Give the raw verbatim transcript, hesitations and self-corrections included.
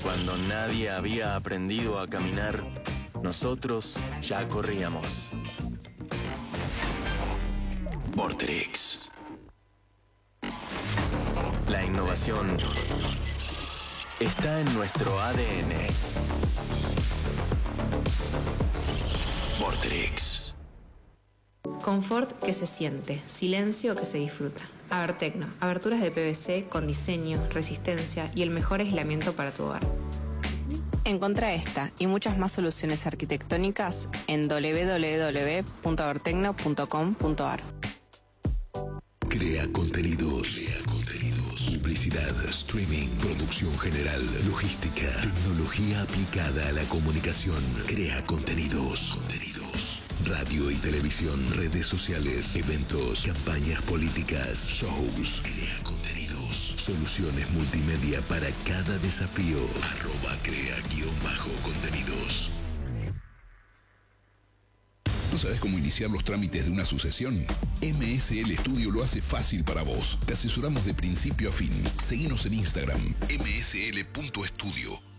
Cuando nadie había aprendido a caminar, nosotros ya corríamos. Vortrix. La innovación está en nuestro A D N. Vortrix. Confort que se siente, silencio que se disfruta. Abertecno, aberturas de P V C con diseño, resistencia y el mejor aislamiento para tu hogar. Encontrá esta y muchas más soluciones arquitectónicas en doble u doble u doble u punto abertecno punto com punto a r. Crea contenidos. Crea contenidos. Publicidad, streaming, producción general, logística, tecnología aplicada a la comunicación. Crea contenidos. Contenidos. Radio y televisión, redes sociales, eventos, campañas políticas, shows. Crea contenidos. Soluciones multimedia para cada desafío. Arroba crea guión bajo contenidos. ¿No sabes cómo iniciar los trámites de una sucesión? M S L Studio lo hace fácil para vos. Te asesoramos de principio a fin. Seguinos en Instagram, m s l punto studio.